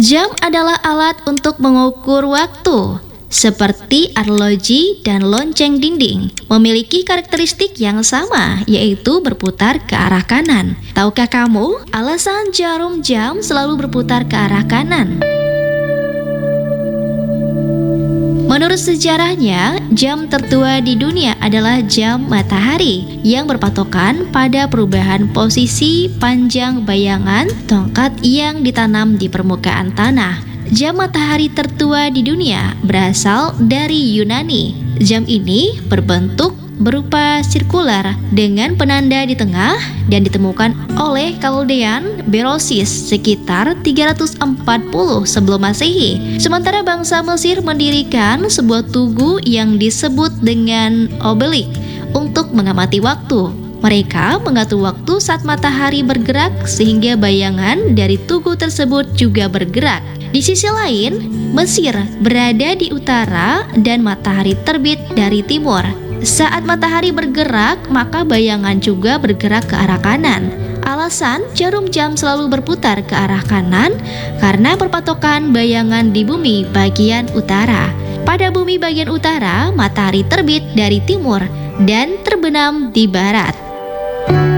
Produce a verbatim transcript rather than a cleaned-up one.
Jam adalah alat untuk mengukur waktu, seperti arloji dan lonceng dinding, memiliki karakteristik yang sama, yaitu berputar ke arah kanan. Tahukah kamu alasan jarum jam selalu berputar ke arah kanan? Menurut sejarahnya, jam tertua di dunia adalah jam matahari yang berpatokan pada perubahan posisi panjang bayangan tongkat yang ditanam di permukaan tanah. Jam matahari tertua di dunia berasal dari Yunani. Jam ini berbentuk berupa sirkular dengan penanda di tengah dan ditemukan oleh Chaldean Berosus sekitar tiga ratus empat puluh sebelum Masehi. Sementara bangsa Mesir mendirikan sebuah tugu yang disebut dengan obelik untuk mengamati waktu. Mereka mengatur waktu saat matahari bergerak sehingga bayangan dari tugu tersebut juga bergerak. Di sisi lain, Mesir berada di utara dan matahari terbit dari timur. Saat matahari bergerak, maka bayangan juga bergerak ke arah kanan. Alasan jarum jam selalu berputar ke arah kanan karena berpatokan bayangan di bumi bagian utara. Pada bumi bagian utara, matahari terbit dari timur dan terbenam di barat.